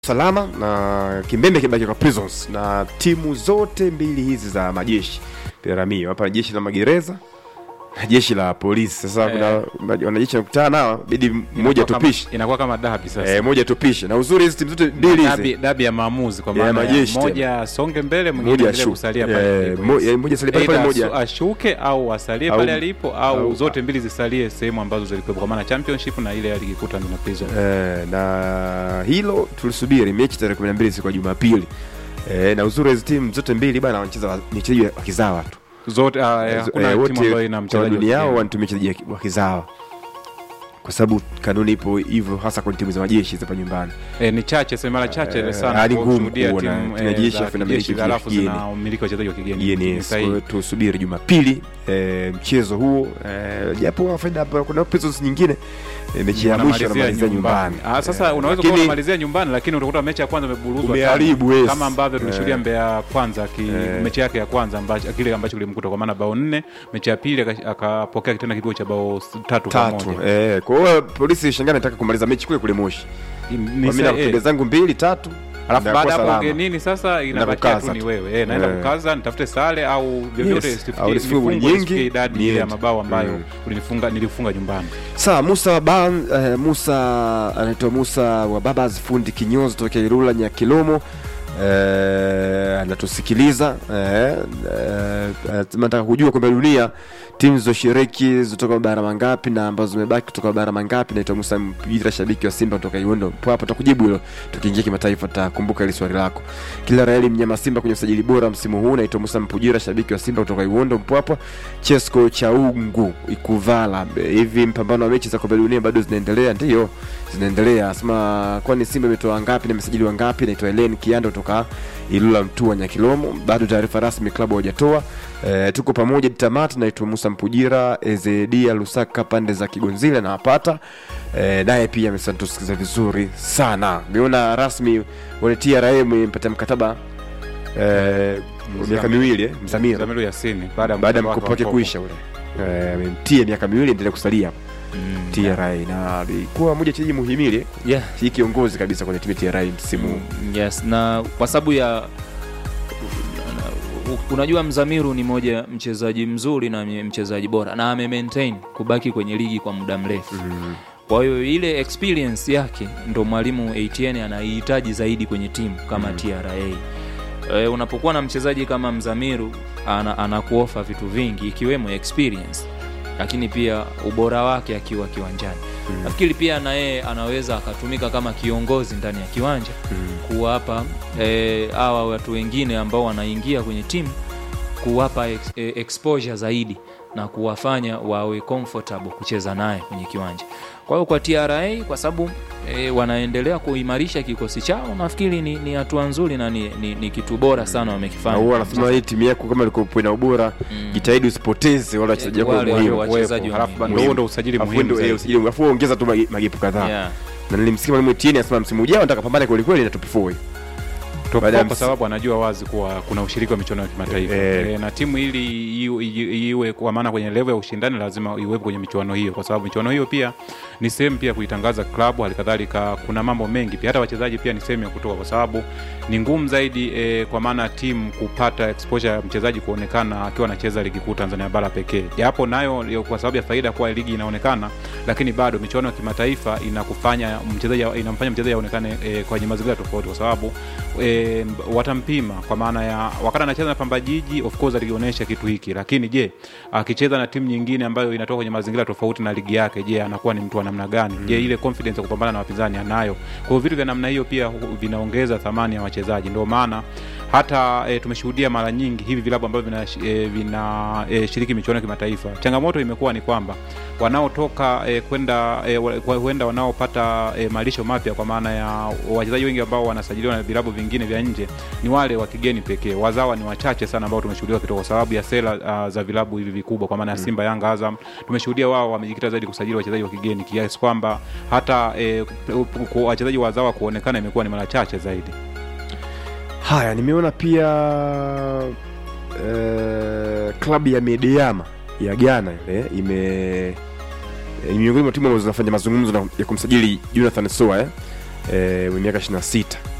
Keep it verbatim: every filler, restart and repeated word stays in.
salama na kimbembe kibaki kwa Prisons na timu zote mbili hizi za majeshi Piramio hapa, jeshi la magereza na jeshi la polisi. Sasa kuna eh, wanajeshi wanakutana nao, bidi mmoja tupishe, inakuwa kama dabi sasa. Eh, mmoja tupishe. Na uzuri hizi timu zote mbili hizi dabi dabi ya maamuzi, kwa maana mmoja songe mbele, mwingine endelee kusalia pale. Eh, mmoja salie pale pale, mmoja ashuke au asalie pale alipo, au zote mbili zisalie sehemu ambazo zilikuwa, kwa maana championship na ile ya ligi kuu na Prisons. Eh, na hilo tulisubiri mechi tarehe kumi na mbili siku ya Jumapili. Eh, na uzuri hizi timu zote mbili bwana wanacheza michezo ya kizawa tu. Zote uh, hakuna uh, timu ambayo ina mchezaji yao wanatumia mchezaji wa kizawa, kwa sababu kanuni ipo hivyo, hasa kwa timu za majeshi hapa nyumbani. Eh, ni chache sema mara chache ile sana hadi kushuhudia timu ya jeshi na miliki ya kigeni na umiliki wachezaji wa kigeni. Yes, kwa hiyo tusubiri Jumapili eh, mchezo huo, eh, japo faida hapa kuna Prisons nyingine eh, mechi ya mwisho na malizia nyumbani. Ah, sasa eh, unaweza kuona malizia nyumbani, lakini utakuta mechi ya kwanza imeburuzwa sana kama ambavyo tulishuhudia eh, Mbeya kwanza ki eh, mechi yake ya kwanza ambacho kile ambacho kilimkuta, kwa maana bao nne, mechi ya pili akapokea kitenda kipigo cha bao tatu kwa moja. Eh, kwa hiyo polisi shangana nataka kumaliza mechi kule kule Moshi. Mimi na kupiga zangu mbili tatu, alafu baada hapo nini sasa inabakia tu ni wewe. Eh, naenda kukaza nitafute sare au vyovyote sifikie nyingi idadi ile ya mabao ambayo ulinifunga nilifunga nyumbani. Sawa, Musa Ban uh, Musa anaitwa Musa wa Babas fundi kinyozi kutoka Ilula Nyakilomo. Eh, anatusikiliza. Eh, eh, tunataka kujua kwamba dunia timu zoshiriki kutoka bara mangapi na ambazo zimebaki kutoka bara mangapi. Naitwa Musa Mpira, shabiki wa Simba kutoka Iwondo. Hapo tutakujibu hilo tukiingia kimataifa, tutakumbuka ile swali lako. Kila Raeli mnyama Simba kwenye usajili bora msimu huu. Naitwa Musa Mpira, shabiki wa Simba kutoka Iwondo Mpwapwa. Chesko Chaungu Ikuvala. Hivi mpambano wa mechi za kombe la dunia bado zinaendelea? Ndio zinaendelea. Sema kwani Simba imetoa ngapi na imesajili wangapi? Naitwa Helen Kiando kutoka Ilula Mtua Nyakilomo. Bado taarifa rasmi klabu hawajatoa. E, tuko pamoja ditamati. Naitwa Musa Mpujira Ezedia Lusaka pande za Kigonzile na hapata. E, naye pia amesantusikiza vizuri sana. Nimeona rasmi wale T R A imepata mkataba eh miaka miwili eh Mzamiru Mzamiru Yasini baada baada ya mkopo wake kuisha ule. Eh, amemtia miaka miwili endelea kusalia mm, T R A yeah. Na ilikuwa moja cheji muhimili yeah, si kiongozi kabisa kwenye timu T R A msimu. Mm, yes, na kwa sababu ya unajua Mzamiru ni moja mchezaji mzuri na mchezaji bora na ame maintain kubaki kwenye ligi kwa muda mrefu. Mm. Kwa hiyo ile experience yake ndo mwalimu A T N anahitaji zaidi kwenye timu kama mm, T R A. E, unapokuwa na mchezaji kama Mzamiru ana, anakuofa vitu vingi ikiwemo experience, lakini pia ubora wake akiwa kiwanjani. Mm. Nafikiri pia na yeye anaweza akatumika kama kiongozi ndani ya kiwanja. Mm. Kuwapa eh hawa watu wengine ambao wanaingia kwenye timu kuwapa ex, eh, exposure zaidi na kuwafanya wawe comfortable kucheza naye kwenye kiwanja. Kwa hiyo kwa T R A kwa sababu e, wanaendelea kuimarisha kikosi chao, nafikiri ni ni hatua nzuri na ni, ni, ni kitu bora sana wamekifanya. Na wao wanasema hii timu yako kama liko na ubora, mm, jitahidi usipoteze wala wachezaji wako muhimu. Halafu ndio ndio usajili muhimu zaidi. Usajili alafu ongeza tu magipu kadhaa. Yeah. Na nilimsikia mwalimu Etienne asema msimu ujao nataka pambane kweli kweli na top four. Kwa, kwa sababu anajua wazi kuwa kuna ushiriki wa michuano ya kimataifa. E, na timu ili iwe kwa maana kwenye level ya ushindani lazima iwepo kwenye michuano hiyo, kwa sababu michuano hiyo pia ni sehemu pia kuitangaza klabu, halikadhalika kuna mambo mengi pia hata wachezaji pia ni sehemu ya kutoka, kwa sababu ni ngumu zaidi e, kwa maana timu kupata exposure ya mchezaji kuonekana akiwa anacheza ligi kuu Tanzania bara pekee. Japo nayo kwa sababu ya faida kwa ligi inaonekana, lakini bado michuano ya kimataifa inakufanya mchezaji inamfanya mchezaji aonekane e, kwenye mazingira tofauti, kwa sababu e, watampima kwa maana ya wakati anacheza na Pamba Jiji of course alionyesha kitu hiki, lakini je akicheza na timu nyingine ambayo inatoka kwenye mazingira tofauti na ligi yake, je anakuwa ni mtu wa namna gani? Mm. Je ile confidence ya kupambana na wapinzani anayo? Kwa hiyo vitu vya namna hiyo pia vinaongeza thamani ya wachezaji. Ndio maana hata e, tumeshuhudia mara nyingi hivi vilabu ambavyo vina e, vina e, shiriki michuano ya kimataifa, changamoto imekuwa ni kwamba wanaotoka e, kwenda e, huenda wanaopata e, malisho mapya, kwa maana ya wachezaji wengi ambao wanasajiliwa na vilabu vingine vya nje ni wale wa kigeni pekee. Wazawa ni wachache sana ambao tumeshuhudia kitu, kwa sababu ya sera uh, za vilabu hivi vikubwa kwa maana ya Simba, Yanga, Azam. Tumeshuhudia wao wamejikita zaidi kusajili wachezaji wa kigeni kiasi kwamba hata e, wachezaji wazawa kuonekana imekuwa ni mara chache zaidi. Haya, nimeona pia eh klabu ya Medeama ya Ghana ile ime ni miongoni mwa timu ambazo zinafanya mazungumzo ya kumsajili Jonathan Soa eh eh, miaka ishirini na sita